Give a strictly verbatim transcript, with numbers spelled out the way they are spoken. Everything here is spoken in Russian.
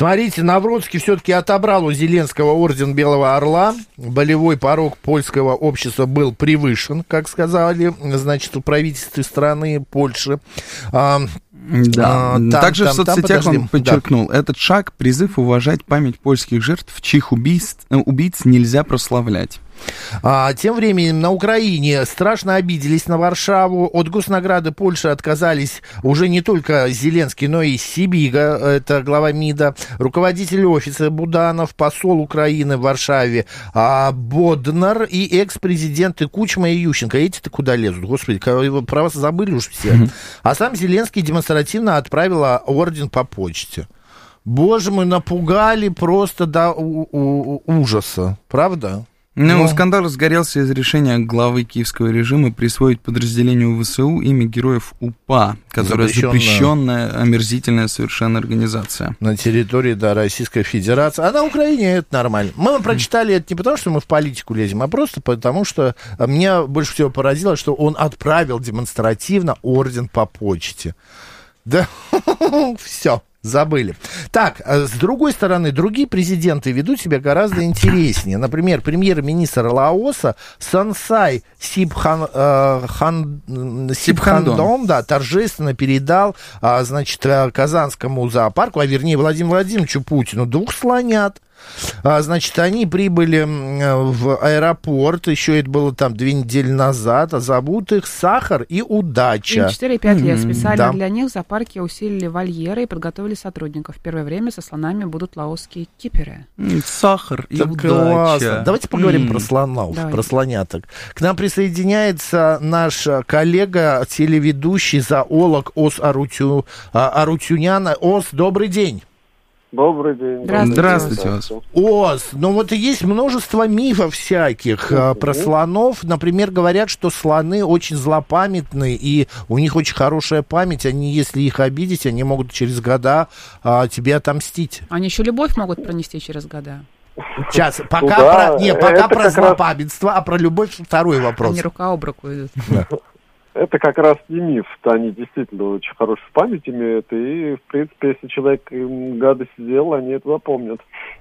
Смотрите, Навродский все-таки отобрал у Зеленского орден Белого Орла. Болевой порог польского общества был превышен, как сказали, значит, у правительства страны Польши. А, да. а, там, Также там, в соцсетях там, он подчеркнул, да. Этот шаг — призыв уважать память польских жертв, чьих убийц, убийц нельзя прославлять. А, тем временем на Украине страшно обиделись на Варшаву. От госнаграды Польши отказались уже не только Зеленский, но и Сибига, это глава МИДа, руководитель офиса Буданов, посол Украины в Варшаве а, Боднар и экс-президенты Кучма и Ющенко. Эти-то куда лезут? Господи, про вас забыли уж все. Mm-hmm. А сам Зеленский демонстративно отправил орден по почте. Боже мой, напугали просто до у- у- ужаса. Правда? Ну, Ну, скандал разгорелся из решения главы киевского режима присвоить подразделению ВСУ имя героев УПА, которая запрещенная, запрещенная омерзительная совершенно организация. На территории, да, Российской Федерации. А на Украине это нормально. Мы прочитали это не потому, что мы в политику лезем, а просто потому, что меня больше всего поразило, что он отправил демонстративно орден по почте. Да, все. Забыли. Так, с другой стороны, другие президенты ведут себя гораздо интереснее. Например, премьер-министр Лаоса Сансай Сипхан, э, хан, Сипхандон да, торжественно передал, а, значит, Казанскому зоопарку, а вернее Владимиру Владимировичу Путину, двух слонят. А, значит, они прибыли в аэропорт, еще это было там две недели назад, а зовут их Сахар и Удача. Им четыре-пять лет. Специально да. для них в зоопарке усилили вольеры и подготовили сотрудников. В первое время со слонами будут лаосские киперы. Сахар и так Удача. Классно. Давайте поговорим mm. про слонов, Давай. про слоняток. К нам присоединяется наш коллега, телеведущий, зоолог Ос Арутю, Арутюнян. Ос, добрый день. Добрый день. Здравствуйте, Здравствуйте вас. Ос, ну вот есть множество мифов всяких uh-huh. про слонов. Например, говорят, что слоны очень злопамятны, и у них очень хорошая память. Они, если их обидеть, они могут через года а, тебе отомстить. Они еще любовь могут пронести через года. Сейчас, пока, ну, да, про, не, пока про злопамятство, раз... а про любовь второй вопрос. Они рука об руку идут. Это как раз не миф, они действительно очень хорошую память имеют, и, в принципе, если человек им гадость сделал, они это запомнят.